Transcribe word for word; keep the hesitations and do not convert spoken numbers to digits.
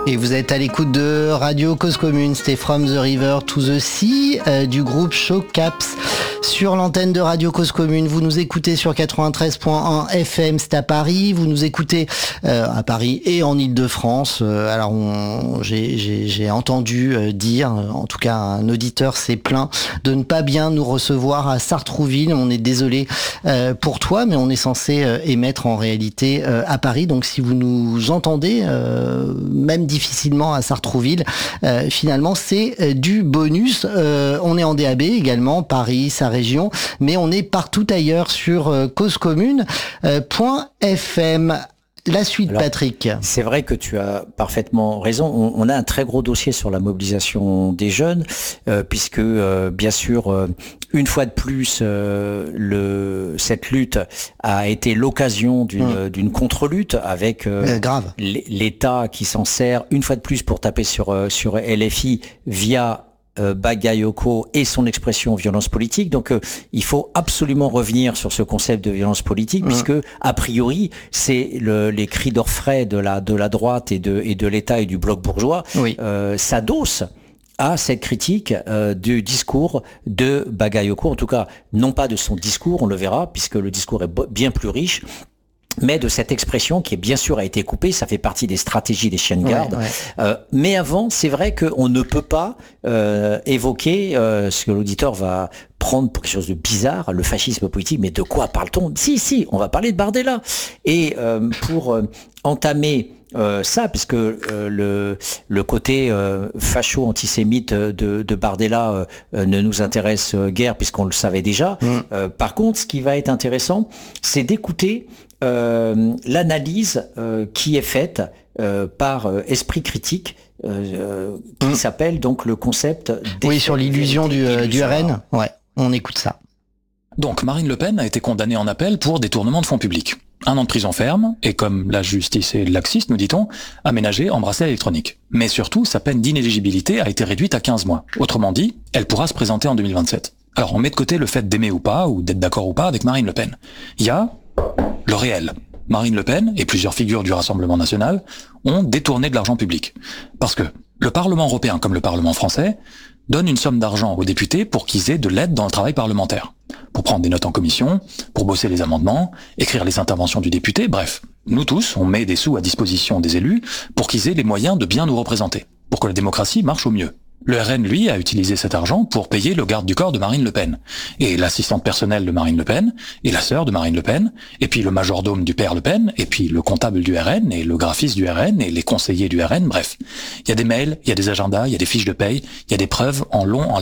Et vous êtes à l'écoute de Radio Cause Commune, c'était From the River to the Sea euh, du groupe Showcaps sur l'antenne de Radio Cause Commune. Vous nous écoutez sur quatre-vingt-treize point un F M, c'est à Paris. Vous nous écoutez euh, à Paris et en Île-de-France. Euh, alors on, j'ai, j'ai, j'ai entendu euh, dire, en tout cas un auditeur s'est plaint de ne pas bien nous recevoir à Sartrouville. On est désolé euh, pour toi, mais on est censé euh, émettre en réalité euh, à Paris. Donc si vous nous entendez, euh, même difficilement à Sartrouville, euh, finalement c'est euh, du bonus. Euh, on est en D A B également, Paris, sa région, mais on est partout ailleurs sur euh, cause commune point F M. La suite, alors, Patrick. C'est vrai que tu as parfaitement raison. On, on a un très gros dossier sur la mobilisation des jeunes, euh, puisque euh, bien sûr, euh, une fois de plus, euh, le, cette lutte a été l'occasion d'une, mmh. d'une contre-lutte avec euh, euh, grave. l'État qui s'en sert une fois de plus pour taper sur euh, sur L F I via Euh, Bagayoko et son expression violence politique. Donc euh, il faut absolument revenir sur ce concept de violence politique, mmh. puisque a priori c'est le, les cris d'orfraie de la de la droite et de et de l'État et du bloc bourgeois oui. euh, s'adossent à cette critique euh, du discours de Bagayoko, en tout cas non pas de son discours, on le verra, puisque le discours est bien plus riche, mais de cette expression qui, bien sûr, a été coupée. Ça fait partie des stratégies des chiens de garde. Ouais, ouais. Euh, mais avant, c'est vrai qu'on ne peut pas euh, évoquer euh, ce que l'auditeur va prendre pour quelque chose de bizarre, le fascisme politique. Mais de quoi parle-t-on ? Si, si, on va parler de Bardella. Et euh, pour euh, entamer Euh, ça, puisque euh, le le côté euh, facho-antisémite de, de Bardella euh, ne nous intéresse guère, puisqu'on le savait déjà. Mmh. Euh, par contre, ce qui va être intéressant, c'est d'écouter euh, l'analyse euh, qui est faite euh, par euh, Esprit Critique, euh, qui mmh. s'appelle donc le concept... Oui, sur l'illusion du, euh, du R N. Ouais, on écoute ça. Donc, Marine Le Pen a été condamnée en appel pour détournement de fonds publics. Un an de prison ferme, et comme la justice est laxiste, nous dit-on, aménagé en bracelet électronique. Mais surtout, sa peine d'inéligibilité a été réduite à quinze mois. Autrement dit, elle pourra se présenter en deux mille vingt-sept. Alors on met de côté le fait d'aimer ou pas, ou d'être d'accord ou pas avec Marine Le Pen. Il y a le réel. Marine Le Pen et plusieurs figures du Rassemblement national ont détourné de l'argent public. Parce que le Parlement européen, comme le Parlement français, donne une somme d'argent aux députés pour qu'ils aient de l'aide dans le travail parlementaire. Pour prendre des notes en commission, pour bosser les amendements, écrire les interventions du député, bref. Nous tous, on met des sous à disposition des élus pour qu'ils aient les moyens de bien nous représenter, pour que la démocratie marche au mieux. Le R N, lui, a utilisé cet argent pour payer le garde du corps de Marine Le Pen, et l'assistante personnelle de Marine Le Pen, et la sœur de Marine Le Pen, et puis le majordome du père Le Pen, et puis le comptable du R N, et le graphiste du R N, et les conseillers du R N, bref. Il y a des mails, il y a des agendas, il y a des fiches de paye, il y a des preuves en long, en